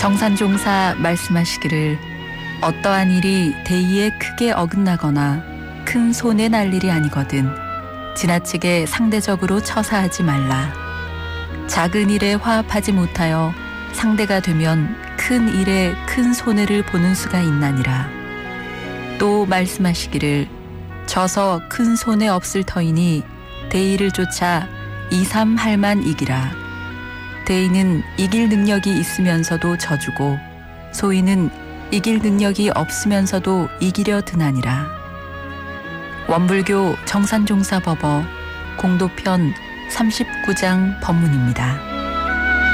정산종사 말씀하시기를 어떠한 일이 대의에 크게 어긋나거나 큰 손해 날 일이 아니거든 지나치게 상대적으로 처사하지 말라. 작은 일에 화합하지 못하여 상대가 되면 큰 일에 큰 손해를 보는 수가 있나니라. 또 말씀하시기를 져서 큰 손해 없을 터이니 대의를 쫓아 2-3할만 이기라. 대의는 이길 능력이 있으면서도 져주고 소위는 이길 능력이 없으면서도 이기려 드나니라. 원불교 정산종사법어 공도편 39장 법문입니다.